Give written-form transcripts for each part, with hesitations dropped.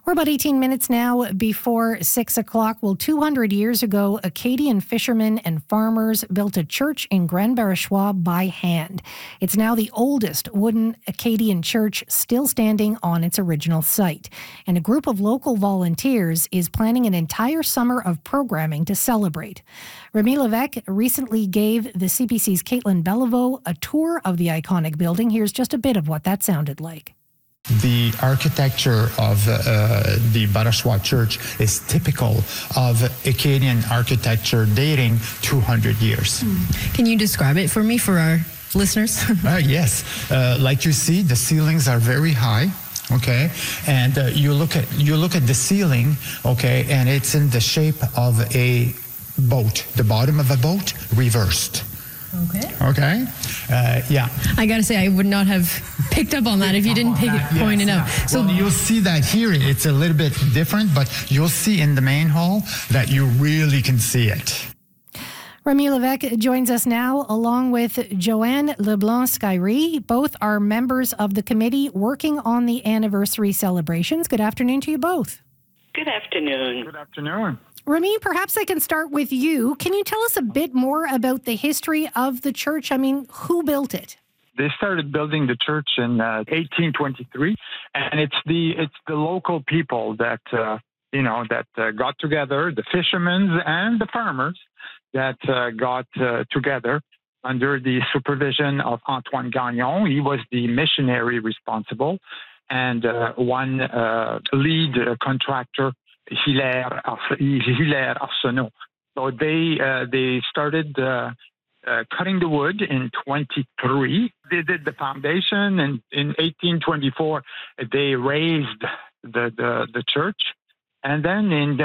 We're about 18 minutes now before 6 o'clock. Well, 200 years ago, Acadian fishermen and farmers built a church in Grand Barachois by hand. It's now the oldest wooden Acadian church still standing on its original site. And a group of local volunteers is planning an entire summer of programming to celebrate. Remy Levesque recently gave the CBC's Caitlin Beliveau a tour of the iconic building. Here's just a bit of what that sounded like. The architecture of the Barachois Church is typical of Acadian architecture dating 200 years. Can you describe it for me, for our listeners? Yes. Like you see, the ceilings are very high. Okay, and you look at the ceiling. Okay, and it's in the shape of a boat, the bottom of a boat reversed. Okay. Yeah. I got to say, I would not have picked up on that if you didn't point it out. So you'll see that here, it's a little bit different, but you'll see in the main hall that you really can see it. Remy Levesque joins us now, along with Joanne LeBlanc-Skyrie. Both are members of the committee working on the anniversary celebrations. Good afternoon to you both. Good afternoon. Good afternoon. Remy, perhaps I can start with you. Can you tell us a bit more about the history of the church? I mean, who built it? They started building the church in 1823, and it's the local people that got together, the fishermen and the farmers that got together under the supervision of Antoine Gagnon. He was the missionary responsible, and one lead contractor, Hilaire Arsenault. So they started cutting the wood in 23. They did the foundation, and in 1824 they raised the church, and then in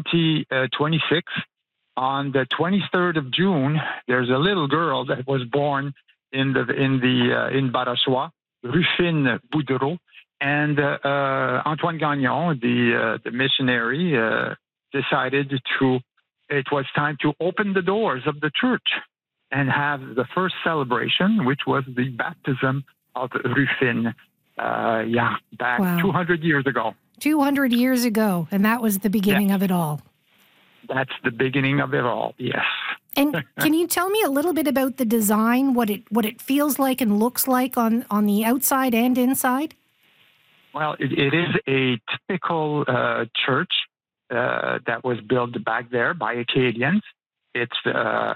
2026, on the 23rd of June, there's a little girl that was born in Barachois, Rufine Boudreau. And Antoine Gagnon, the missionary, decided it was time to open the doors of the church and have the first celebration, which was the baptism of Rufine, back 200 years ago. 200 years ago, and that was the beginning of it all. That's the beginning of it all, yes. And can you tell me a little bit about the design, what it feels like and looks like on the outside and inside? Well, it is a typical church that was built back there by Acadians. It's a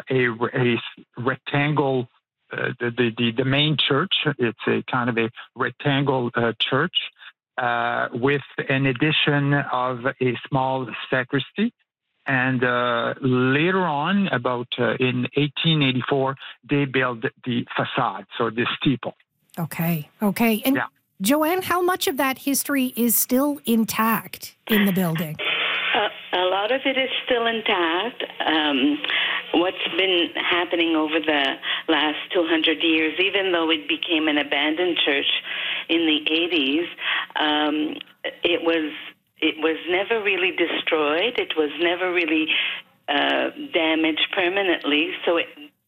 rectangle, the main church. It's a kind of a rectangle church with an addition of a small sacristy. And later on, about in 1884, they built the facade, so the steeple. Okay. And yeah. Joanne, how much of that history is still intact in the building? A lot of it is still intact. What's been happening over the last 200 years, even though it became an abandoned church in the 80s, it was never really destroyed. It was never really damaged permanently. So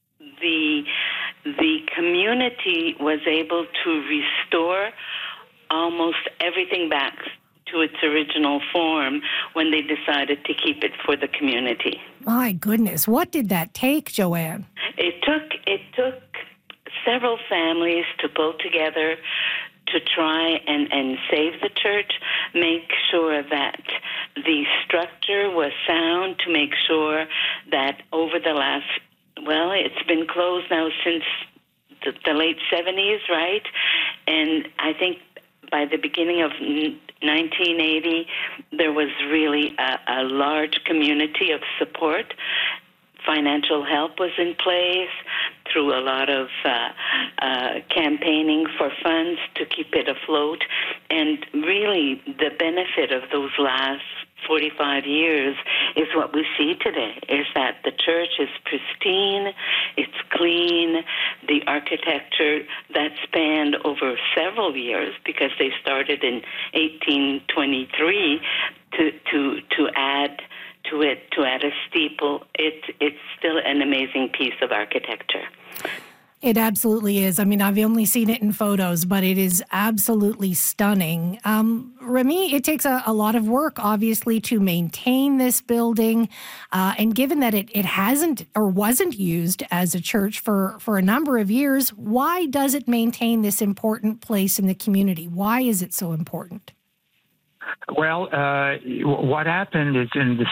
the community was able to restore almost everything back to its original form when they decided to keep it for the community. My goodness, what did that take, Joanne? It took several families to pull together to try and save the church, make sure that the structure was sound, to make sure that over the last, it's been closed now since the late 70s, right? And I think by the beginning of 1980, there was really a large community of support. Financial help was in place through a lot of campaigning for funds to keep it afloat. And really, the benefit of those last 45 years is what we see today, is that the church is pristine, it's clean, the architecture that spanned over several years, because they started in 1823 to add to it, to add a steeple. It's still an amazing piece of architecture. It absolutely is. I mean, I've only seen it in photos, but it is absolutely stunning. Remy, it takes a lot of work, obviously, to maintain this building. And given that it hasn't or wasn't used as a church for a number of years, why does it maintain this important place in the community? Why is it so important? Well, what happened is in the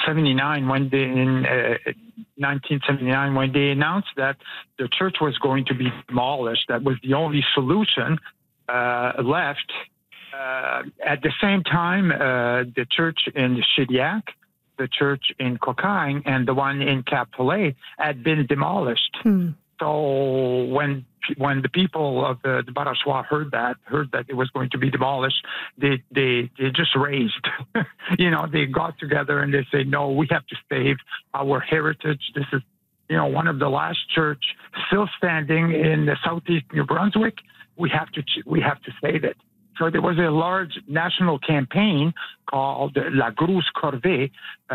1979, when they announced that the church was going to be demolished, that was the only solution left. At the same time, the church in Shediac, the church in Cocagne, and the one in Cap-Follet had been demolished. So when the people of the Barachois heard that it was going to be demolished, they just raised. They got together and they said, no, we have to save our heritage. This is, one of the last church still standing in the southeast New Brunswick. We have to save it. So there was a large national campaign called La Grosse Corvée,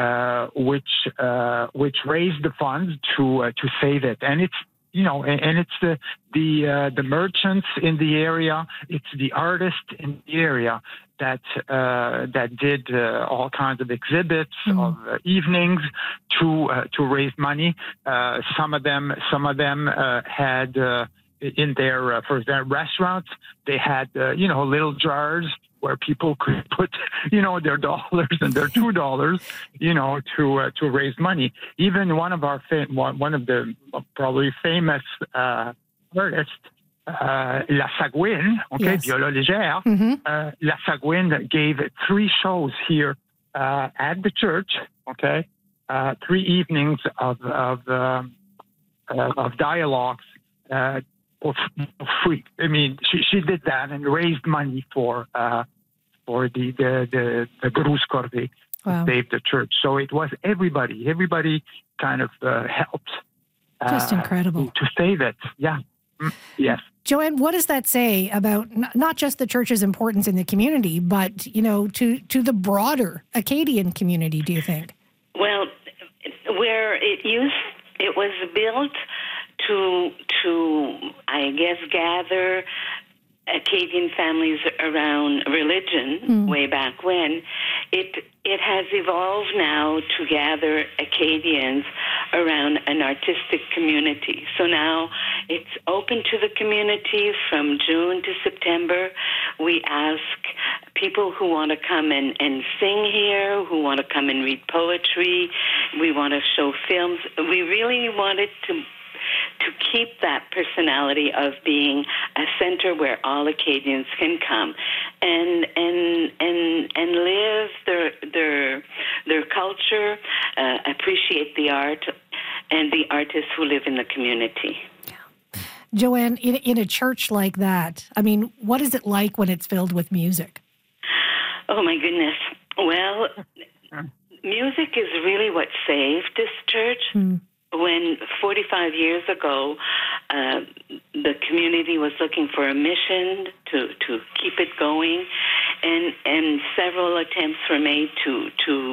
which raised the funds to save it, and it's. And it's the merchants in the area, it's the artists in the area that did all kinds of exhibits of evenings to raise money. Some of them had in their for their restaurants they had little jars where people could put, their dollars and their $2, to raise money. Even one of the probably famous artists, La Sagouine, yes. Viola Légère, La Sagouine gave 3 shows here at the church, 3 evenings of dialogues for free. I mean, she did that and raised money for the Grosse Corvée to save the church. So it was everybody kind of helped. Just incredible. To save it. Yeah. Yes. Joanne, what does that say about not just the church's importance in the community, but, to the broader Acadian community, do you think? Well, where it was built to I guess gather Acadian families around religion way back when. It has evolved now to gather Acadians around an artistic community. So now it's open to the community from June to September. We ask people who want to come and sing here, who want to come and read poetry. We want to show films. We really wanted to keep that personality of being a center where all Acadians can come and live their culture, appreciate the art and the artists who live in the community. Joanne, in a church like that, I mean, what is it like when it's filled with music? Oh my goodness. Well, music is really what saved this church. When 45 years ago, the community was looking for a mission to keep it going, and several attempts were made to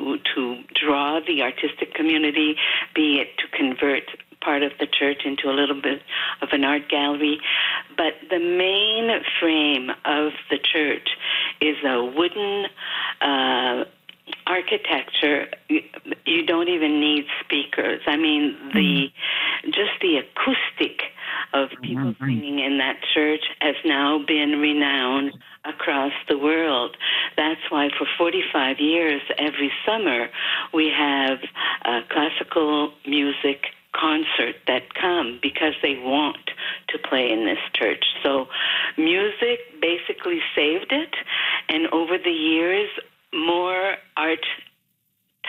draw the artistic community, be it to convert part of the church into a little bit of an art gallery. But the main frame of the church is a wooden architecture. You don't even need speakers. I mean, the acoustic of people singing in that church has now been renowned across the world. That's why for 45 years, every summer, we have classical music concert that come because they want to play in this church. So music basically saved it, and over the years